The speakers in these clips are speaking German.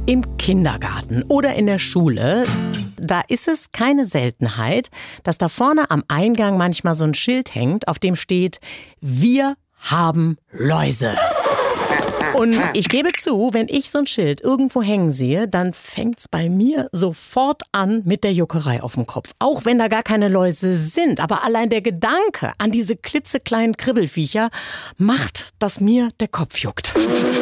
Im Kindergarten oder in der Schule, da ist es keine Seltenheit, dass da vorne am Eingang manchmal so ein Schild hängt, auf dem steht: Wir haben Läuse. Und ich gebe zu, wenn ich so ein Schild irgendwo hängen sehe, dann fängt's bei mir sofort an mit der Juckerei auf dem Kopf. Auch wenn da gar keine Läuse sind. Aber allein der Gedanke an diese klitzekleinen Kribbelviecher macht, dass mir der Kopf juckt.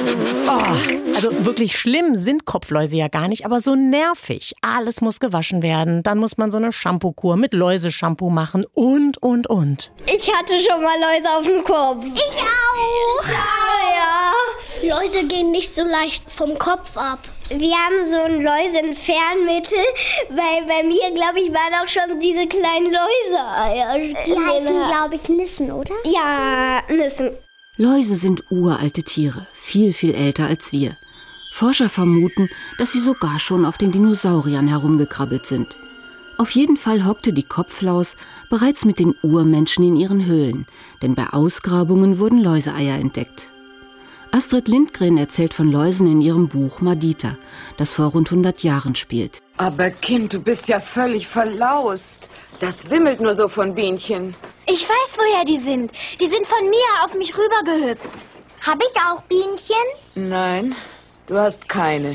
Oh, also wirklich schlimm sind Kopfläuse ja gar nicht, aber so nervig. Alles muss gewaschen werden. Dann muss man so eine Shampoo-Kur mit Läuseshampoo machen und. Ich hatte schon mal Läuse auf dem Kopf. Ich auch. Ja. Läuse gehen nicht so leicht vom Kopf ab. Wir haben so ein Läusenfernmittel, weil bei mir, glaube ich, waren auch schon diese kleinen Läuseeier. Die heißen, glaube ich, Nissen, oder? Ja, Nissen. Läuse sind uralte Tiere, viel, viel älter als wir. Forscher vermuten, dass sie sogar schon auf den Dinosauriern herumgekrabbelt sind. Auf jeden Fall hockte die Kopflaus bereits mit den Urmenschen in ihren Höhlen, denn bei Ausgrabungen wurden Läuseeier entdeckt. Astrid Lindgren erzählt von Läusen in ihrem Buch Madita, das vor rund 100 Jahren spielt. Aber Kind, du bist ja völlig verlaust. Das wimmelt nur so von Bienchen. Ich weiß, woher die sind. Die sind von mir auf mich rübergehüpft. Hab ich auch Bienchen? Nein, du hast keine.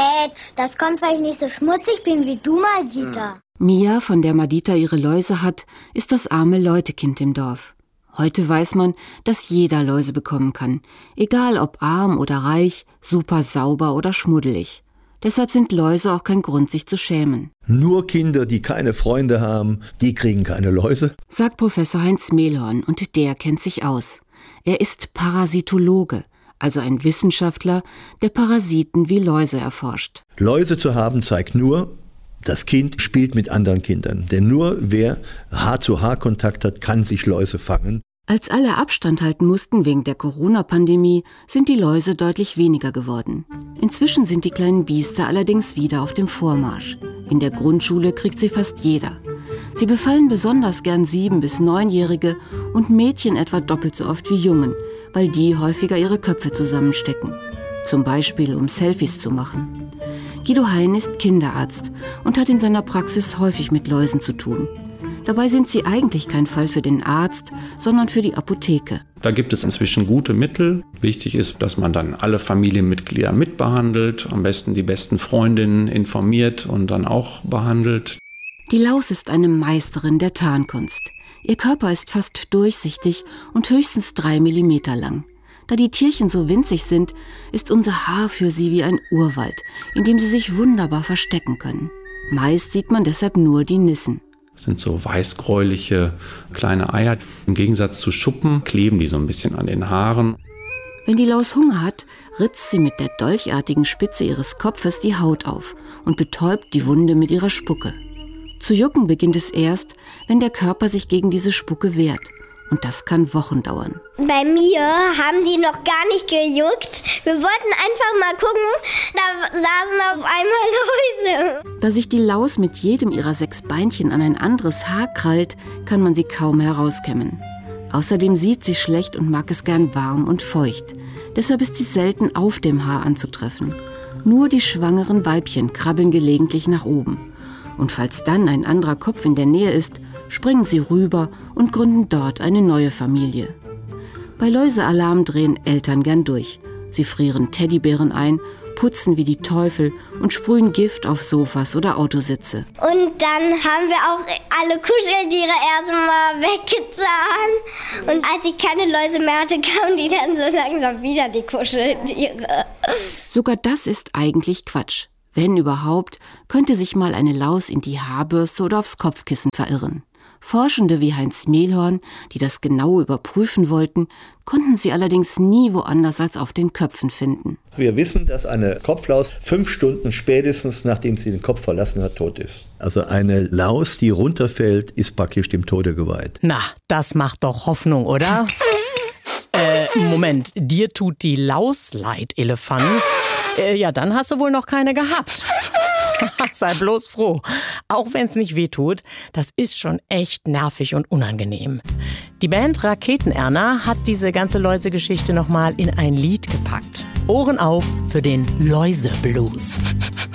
Das kommt, weil ich nicht so schmutzig bin wie du, Madita. Mia, von der Madita ihre Läuse hat, ist das arme Leutekind im Dorf. Heute weiß man, dass jeder Läuse bekommen kann, egal ob arm oder reich, super sauber oder schmuddelig. Deshalb sind Läuse auch kein Grund, sich zu schämen. Nur Kinder, die keine Freunde haben, die kriegen keine Läuse, sagt Professor Heinz Mehlhorn, und der kennt sich aus. Er ist Parasitologe, also ein Wissenschaftler, der Parasiten wie Läuse erforscht. Läuse zu haben zeigt nur, das Kind spielt mit anderen Kindern. Denn nur wer Haar-zu-Haar-Kontakt hat, kann sich Läuse fangen. Als alle Abstand halten mussten wegen der Corona-Pandemie, sind die Läuse deutlich weniger geworden. Inzwischen sind die kleinen Biester allerdings wieder auf dem Vormarsch. In der Grundschule kriegt sie fast jeder. Sie befallen besonders gern 7- bis 9-Jährige und Mädchen etwa doppelt so oft wie Jungen, weil die häufiger ihre Köpfe zusammenstecken. Zum Beispiel, um Selfies zu machen. Guido Hein ist Kinderarzt und hat in seiner Praxis häufig mit Läusen zu tun. Dabei sind sie eigentlich kein Fall für den Arzt, sondern für die Apotheke. Da gibt es inzwischen gute Mittel. Wichtig ist, dass man dann alle Familienmitglieder mitbehandelt, am besten die besten Freundinnen informiert und dann auch behandelt. Die Laus ist eine Meisterin der Tarnkunst. Ihr Körper ist fast durchsichtig und höchstens 3 Millimeter lang. Da die Tierchen so winzig sind, ist unser Haar für sie wie ein Urwald, in dem sie sich wunderbar verstecken können. Meist sieht man deshalb nur die Nissen. Das sind so weißgräuliche kleine Eier. Im Gegensatz zu Schuppen kleben die so ein bisschen an den Haaren. Wenn die Laus Hunger hat, ritzt sie mit der dolchartigen Spitze ihres Kopfes die Haut auf und betäubt die Wunde mit ihrer Spucke. Zu jucken beginnt es erst, wenn der Körper sich gegen diese Spucke wehrt. Und das kann Wochen dauern. Bei mir haben die noch gar nicht gejuckt. Wir wollten einfach mal gucken, da saßen auf einmal Läuse. Da sich die Laus mit jedem ihrer 6 Beinchen an ein anderes Haar krallt, kann man sie kaum herauskämmen. Außerdem sieht sie schlecht und mag es gern warm und feucht. Deshalb ist sie selten auf dem Haar anzutreffen. Nur die schwangeren Weibchen krabbeln gelegentlich nach oben. Und falls dann ein anderer Kopf in der Nähe ist, springen sie rüber und gründen dort eine neue Familie. Bei Läusealarm drehen Eltern gern durch. Sie frieren Teddybären ein, putzen wie die Teufel und sprühen Gift auf Sofas oder Autositze. Und dann haben wir auch alle Kuscheltiere erstmal weggetan. Und als ich keine Läuse mehr hatte, kamen die dann so langsam wieder, die Kuscheltiere. Sogar das ist eigentlich Quatsch. Wenn überhaupt, könnte sich mal eine Laus in die Haarbürste oder aufs Kopfkissen verirren. Forschende wie Heinz Mehlhorn, die das genau überprüfen wollten, konnten sie allerdings nie woanders als auf den Köpfen finden. Wir wissen, dass eine Kopflaus 5 Stunden spätestens, nachdem sie den Kopf verlassen hat, tot ist. Also eine Laus, die runterfällt, ist praktisch dem Tode geweiht. Na, das macht doch Hoffnung, oder? Moment, dir tut die Laus leid, Elefant? Ja, dann hast du wohl noch keine gehabt. Sei bloß froh. Auch wenn es nicht wehtut, das ist schon echt nervig und unangenehm. Die Band Raketenerna hat diese ganze Läusegeschichte nochmal in ein Lied gepackt. Ohren auf für den Läuseblues.